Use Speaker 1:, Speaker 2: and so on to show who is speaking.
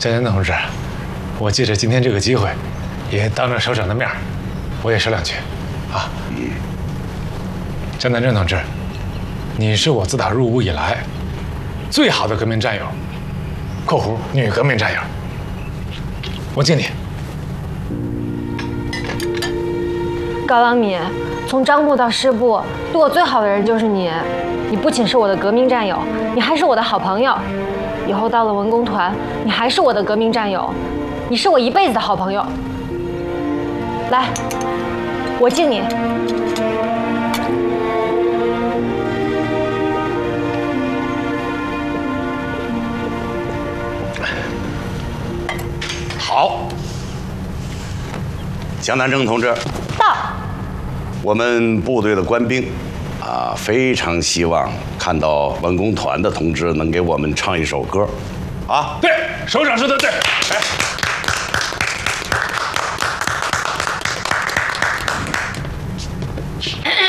Speaker 1: 江南同志，我借着今天这个机会，也当着首长的面，我也说两句，啊。江南镇同志，你是我自打入伍以来最好的革命战友（括弧女革命战友），我敬你。
Speaker 2: 高郎敏，从张部到师部，对我最好的人就是你。你不仅是我的革命战友，你还是我的好朋友。以后到了文工团，你还是我的革命战友，你是我一辈子的好朋友。来，我敬你。
Speaker 3: 好，江南征同志，
Speaker 2: 到。
Speaker 3: 我们部队的官兵非常希望看到文工团的同志能给我们唱一首歌，啊，
Speaker 1: 对，首长说的对，来。